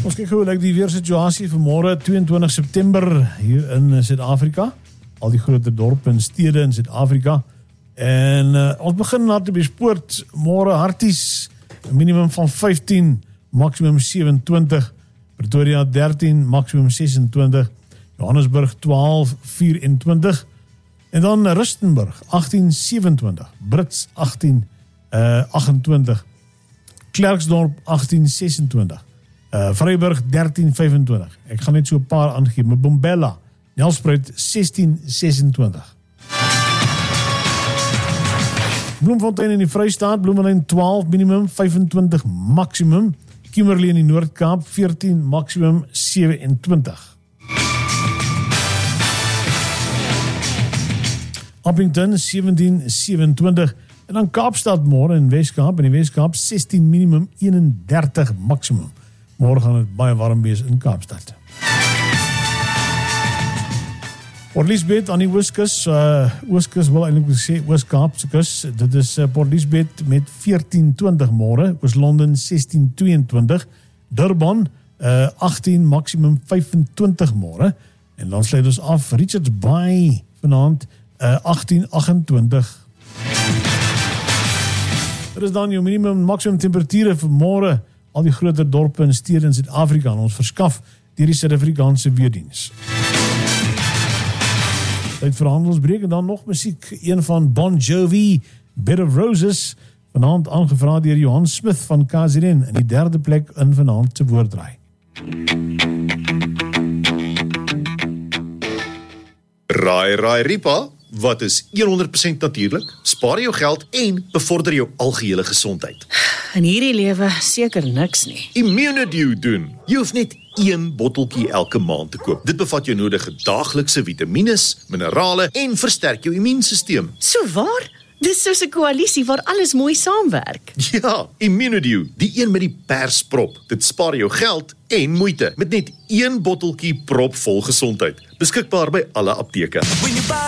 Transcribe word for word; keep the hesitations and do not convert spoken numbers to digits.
Ons kyk hoe lyk die weersituasie vir môre tweeëntwintig September hier in Suid-Afrika. Al die groter dorpe en stede in Suid-Afrika. En uh, ons begin na te bespoort môre Harties, minimum van vyftien, maksimum sewe-en-twintig, Pretoria dertien, maksimum ses-en-twintig, Johannesburg twaalf, vyf-en-twintig, en dan Rustenburg agtien, sewe-en-twintig, Brits agtien, agt-en-twintig, Klerksdorp agtien, ses-en-twintig, uh, Vryburg dertien, vyf-en-twintig, ek gaan net so 'n paar aangeef, Mbombela, Nelspruit sestien, ses-en-twintig. Bloemfontein in die Vrystaat, Bloemenlyn twaalf, minimum vyf-en-twintig, maksimum, Kimberley in die Noord-Kaap, veertien, maksimum sewe-en-twintig. Appington, sewentien, sewe-en-twintig, en dan Kaapstad môre in Wes-Kaap, in die Wes-Kaap, sestien, minimum eenendertig, maksimum. Môre gaan het baie warm wees in Kaapstad. Port Elizabeth aan die Ooskus, uh, Ooskus wil eintlik sê Oos-Kaapse kus, dit is uh, Port Elizabeth met veertien twintig môre, Oos-London sestien tweeëntwintig, Durban uh, agtien, maksimum vyf-en-twintig môre, en dan sluit ons af Richards Bay vanaand uh, agtien agt-en-twintig. Dit is dan jou minimum maksimum temperature vir môre, al die groter dorpe en stede in Suid-Afrika, en ons verskaf deur die Suid-Afrikaanse Weerdiens. Tyd vir handelsbreek en dan nog musiek, een van Bon Jovi, Bed of Roses, vanaand aangevra deur Johan Smith van K Z N, in die derde plek in vanaand se woorddraai. Raai, raai, Ripa, wat is honderd persent natuurlik, spaar jou geld en bevorder jou algehele gesondheid. In hierdie lewe seker niks nie. Immunedew doen. Jy hoef net een botteltjie elke maand te koop. Dit bevat jou nodige daaglikse vitamines, minerale en versterk jou immuunstelsel. So waar? Dis soos 'n koalisie waar alles mooi saamwerk. Ja, Immunedew, die een met die persprop. Dit spaar jou geld en moeite met net een botteltjie propvol gesondheid. Beskikbaar by alle apteke.